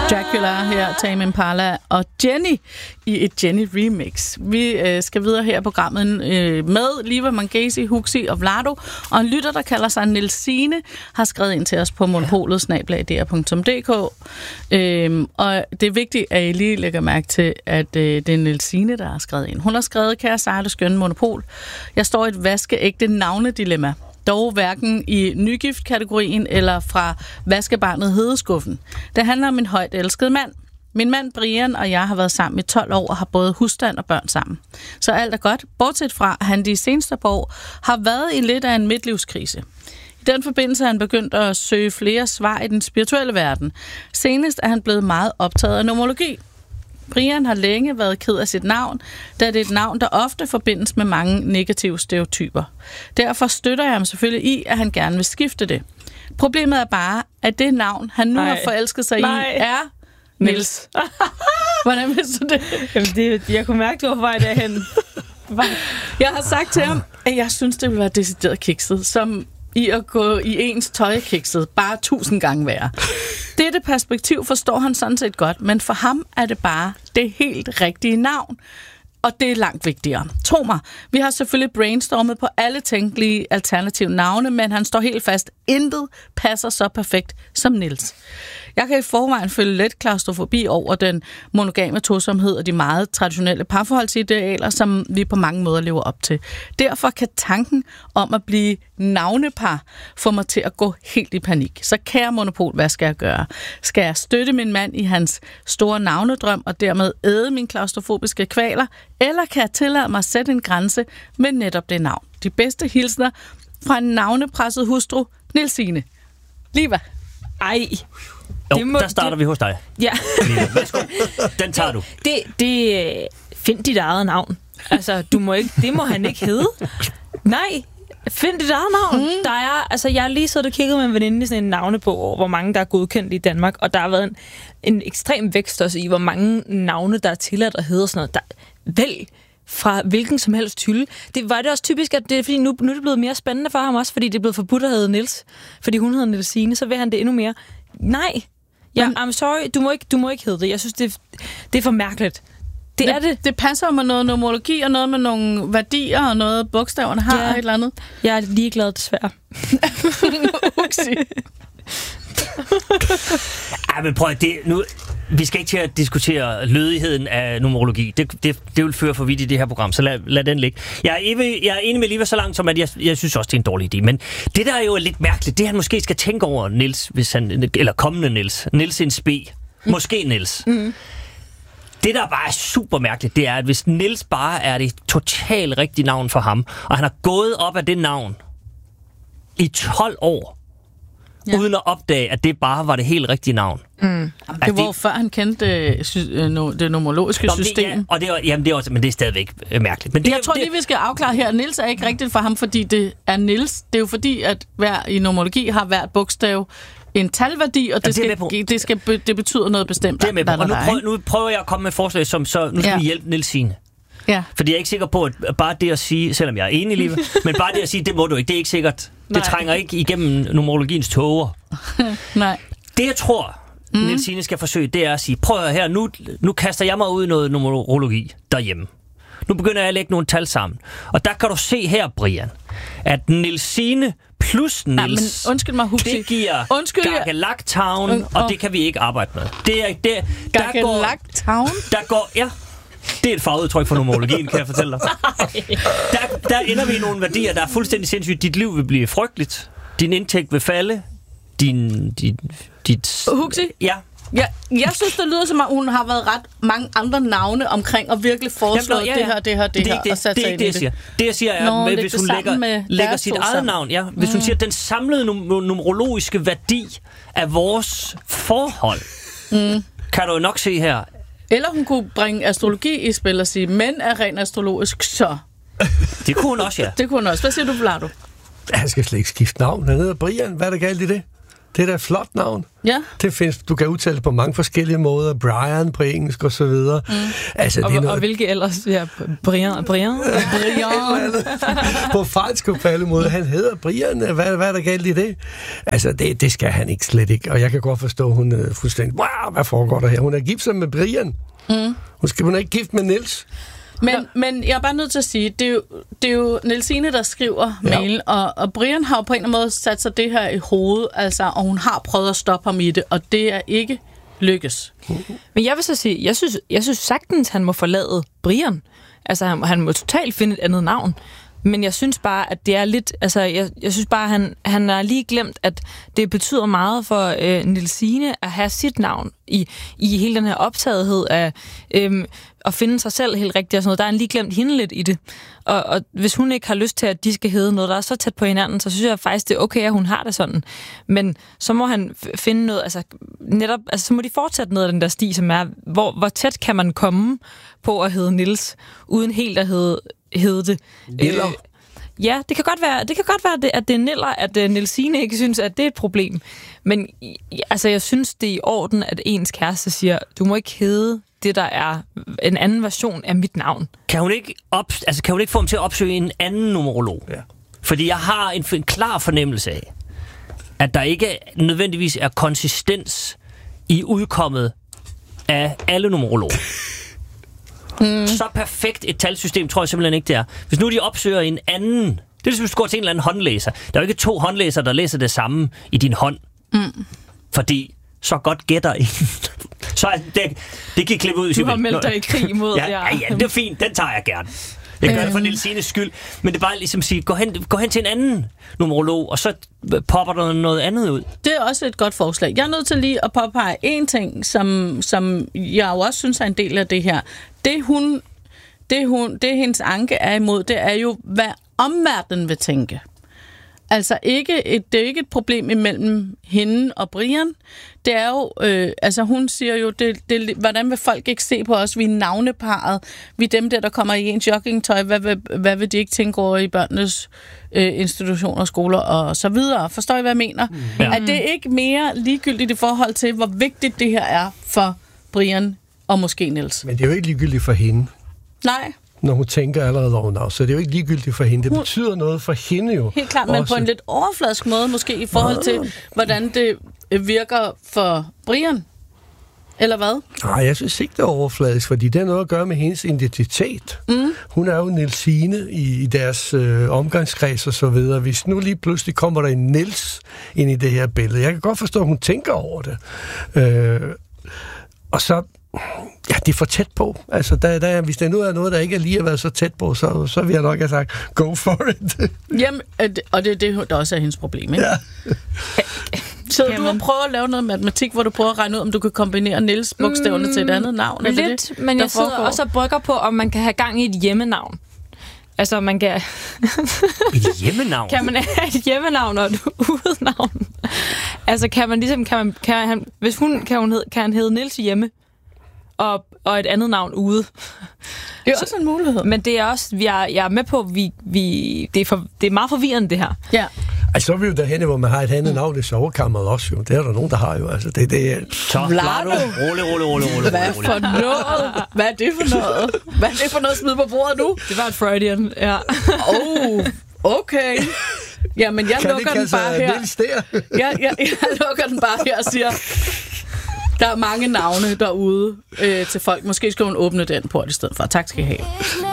Dracula her, Tame Impala og Jenny i et Jenny remix. Vi skal videre her i programmet med Liva Mangesi, Huxi og Vlado, og en lytter, der kalder sig Nielsine, har skrevet ind til os på monopolet@dr.dk. Og det er vigtigt, at I lige lægger mærke til, at det er Nielsine, der har skrevet ind. Hun har skrevet: Kære sejle skønne Monopol, jeg står i et vaskeægte navnedilemma. Dog hverken i nygift-kategorien eller fra vaskebarnet hedeskuffen. Det handler om min højt elskede mand. Min mand Brian og jeg har været sammen i 12 år og har både husstand og børn sammen. Så alt er godt, bortset fra, at han de seneste par år har været i lidt af en midtlivskrise. I den forbindelse er han begyndt at søge flere svar i den spirituelle verden. Senest er han blevet meget optaget af numerologi. Brian har længe været ked af sit navn, da det er et navn, der ofte forbindes med mange negative stereotyper. Derfor støtter jeg ham selvfølgelig i, at han gerne vil skifte det. Problemet er bare, at det navn, han nu har forelsket sig i, er Niels. Hvordan vidste du det? Jamen, jeg kunne mærke, du var på vej derhen. Jeg har sagt til ham, at jeg synes, det vil være decideret kikset, som i at gå i ens tøj kikset, bare 1000 gange værre. Dette perspektiv forstår han sådan set godt, men for ham er det bare det helt rigtige navn. Og det er langt vigtigere. Tro mig, vi har selvfølgelig brainstormet på alle tænkelige alternative navne, men han står helt fast. Intet passer så perfekt som Niels. Jeg kan i forvejen føle let klaustrofobi over den monogame tosomhed og de meget traditionelle parforholdsidealer, som vi på mange måder lever op til. Derfor kan tanken om at blive navnepar få mig til at gå helt i panik. Så kære Monopol, hvad skal jeg gøre? Skal jeg støtte min mand i hans store navnedrøm og dermed æde mine klaustrofobiske kvaler? Eller kan jeg tillade mig at sætte en grænse med netop det navn? De bedste hilsner fra en navnepresset hustru, Nielsine. Liva. Ej. Jo, der starter vi hos dig. Ja. Værsgo. Den tager du. Find dit eget navn. Altså, det må han ikke hedde. Nej, find dit eget navn. Der er, jeg har lige siddet og kigget med en veninde i sådan en navnebog over, hvor mange der er godkendt i Danmark, og der har været en ekstrem vækst også i, hvor mange navne, der er tilladt at hedde sådan noget. Vælg fra hvilken som helst hylde. Det var det også typisk, at det er fordi nu er det blevet mere spændende for ham også, fordi det er blevet forbudt at hedde Niels, fordi hun hedder Nielsine, så vil han det endnu mere. Nej, I'm sorry, du må ikke hedde det. Jeg synes, det er for mærkeligt. Det passer med noget numerologi og noget med nogle værdier og noget bogstaverne har og et eller andet. Jeg er ligeglad, desværre. Ja, men prøv nu. Vi skal ikke til at diskutere lødigheden af numerologi. Det vil føre for vidt i det her program, så lad den ligge. Jeg er enig med Liva så langt som, at jeg synes også, det er en dårlig idé. Men det, der er jo lidt mærkeligt, det han måske skal tænke over, Niels, eller kommende Niels. Niels en spe. Måske Niels. Mm. Det, der bare er super mærkeligt, det er, at hvis Niels bare er det totalt rigtige navn for ham, og han har gået op af det navn i 12 år, uden at opdage, at det bare var det helt rigtige navn. Mm. Det var før han kendte det numerologiske system. Og det er også, men det er stadigvæk mærkeligt. Men jeg tror lige, vi skal afklare her. Niels er ikke rigtigt for ham, fordi det er Niels. Det er jo fordi, at i numerologi har hvert bogstav en talværdi, og det betyder noget bestemt. Det er med på. Og nu prøver jeg at komme med forslag, som så nu skal vi hjælpe Nielsine. Ja. Fordi jeg er ikke sikker på, at bare det at sige, selvom jeg er enig i livet, men bare det at sige, det må du ikke, det er ikke sikkert. Det trænger ikke igennem numerologiens tåger. Nej. Det jeg tror, Nielsine skal forsøge, det er at sige, prøv at her, nu kaster jeg mig ud i noget numerologi derhjemme. Nu begynder jeg at lægge nogle tal sammen. Og der kan du se her, Brian, at Nielsine plus Niels, det giver Gagalak-Town, og det kan vi ikke arbejde med. Gagalak-Town? Det er et fagudtryk for numerologien, kan jeg fortælle dig. Der ender vi i nogle værdier, der er fuldstændig sindssygt. Dit liv vil blive frygteligt. Din indtægt vil falde. Huxi? Ja. Ja, jeg synes, det lyder som om, hun har været ret mange andre navne omkring og virkelig foreslået det her. Det er ikke det, jeg siger. Det, jeg siger, er, at hvis hun lægger sit eget navn, hvis hun siger, den samlede numerologiske værdi af vores forhold, kan du jo nok se her. Eller hun kunne bringe astrologi i spil og sige, mænd er rent astrologisk, så. Det kunne hun også, ja. Det kunne hun også. Hvad siger du, Vlado? Han skal slet ikke skifte navn. Han hedder Brian. Hvad er der galt i det? Det er da et flot navn. Ja. Det findes, du kan udtale det på mange forskellige måder. Brian på engelsk og så videre. Altså, det er noget... og hvilke ellers? Ja, Brian. På fransk og på alle måder. Han hedder Brian. Hvad er der galt i det? Altså, det skal han ikke slet ikke. Og jeg kan godt forstå, hun er fuldstændig... Wow, hvad foregår der her? Hun er gift med Brian. Hun er ikke gift med Niels. Men jeg er bare nødt til at sige, det er jo Nielsine, der skriver mailen, og Brian har jo på en eller anden måde sat sig det her i hovedet, altså, og hun har prøvet at stoppe ham i det, og det er ikke lykkes. Men jeg vil så sige, jeg synes sagtens, han må forlade Brian. Altså, han må totalt finde et andet navn. Men jeg synes bare, at det er lidt... Altså, jeg synes bare, han har lige glemt, at det betyder meget for Nielsine at have sit navn i hele den her optagethed af at finde sig selv helt rigtigt og sådan noget. Der er han lige glemt hende lidt i det. Og hvis hun ikke har lyst til, at de skal hedde noget, der er så tæt på hinanden, så synes jeg faktisk, det er okay, at hun har det sådan. Men så må han finde noget... Altså, netop... Altså, så må de fortsætte ned ad den der sti, som er... Hvor tæt kan man komme på at hedde Niels, uden helt at hedde det. Ja, det kan godt være, at det er Niller, at Nielsine ikke synes, at det er et problem. Men altså, jeg synes, det er i orden, at ens kæreste siger, du må ikke hedde det, der er en anden version af mit navn. Kan hun ikke få ham til at opsøge en anden numerolog? Ja. Fordi jeg har en klar fornemmelse af, at der ikke nødvendigvis er konsistens i udkommet af alle numerologer. Så perfekt et talsystem tror jeg simpelthen ikke, det er. Hvis nu de opsøger en anden... Det er ligesom, hvis du går til en eller anden håndlæser. Der er jo ikke 2 håndlæsere, der læser det samme i din hånd. Fordi så godt gætter I. Så det kan klippe ud. Du har meldt dig i krig mod... Ja, det er fint. Den tager jeg gerne. Jeg gør det for Nielsines skyld. Men det er bare ligesom at sige, gå hen til en anden numerolog, og så popper der noget andet ud. Det er også et godt forslag. Jeg er nødt til lige at påpege en ting, som jeg jo også synes er en del af det her. Det hendes anke er imod, det er jo, hvad omverdenen vil tænke. Altså det er ikke et problem imellem hende og Brian. Det er jo, hun siger jo, hvordan vil folk ikke se på os? Vi er navneparret. Vi er dem der kommer i en joggingtøj. Hvad vil de ikke tænke over i børnenes institutioner, skoler og så videre? Forstår I, hvad jeg mener? Ja. Er det ikke mere ligegyldigt i forhold til, hvor vigtigt det her er for Brian og måske Niels? Men det er jo ikke ligegyldigt for hende. Nej. Når hun tænker allerede over navn, så det er jo ikke ligegyldigt for hende. Det betyder noget for hende jo. Helt klart, men på en lidt overfladisk måde, måske i forhold til, hvordan det virker for Brian. Eller hvad? Nej, jeg synes ikke, det er overfladisk, fordi det har noget at gøre med hendes identitet. Hun er jo Nielsine i deres omgangskreds og så videre. Hvis nu lige pludselig kommer der en Niels ind i det her billede, jeg kan godt forstå, at hun tænker over det. Og så... Ja, det er for tæt på. Altså, hvis der nu er noget, der ikke lige har været så tæt på, så vil jeg nok have sagt, go for it. Jamen, og det er det, der også er hendes problem, ikke? Ja. Så du har prøvet at lave noget matematik, hvor du prøver at regne ud, om du kan kombinere Niels bogstaverne til et andet navn? Lidt, men jeg sidder også og brygger på, om man kan have gang i et hjemmenavn. Altså, man kan... Et hjemmenavn? Kan man have et hjemmenavn og et udenavn? Altså, kan man ligesom... Kan han hedde Niels hjemme? Og et andet navn ude. Det er også en mulighed. Men det er også, jeg er med på, det er meget forvirrende, det her. Ja. Altså, så er vi jo derhenne, hvor man har et andet navn i sovekammeret også jo. Det er der nogen, der har jo. Altså, det er... Så, Vlado. Rolig. Hvad for noget? Hvad er det for noget? Hvad er det for noget at smide på bordet nu? Det var et Freudian, ja. Okay. Jamen, jeg lukker den bare her. Jeg lukker den bare her og siger... Der er mange navne derude til folk. Måske skal hun åbne den port i stedet for. Tak skal I have.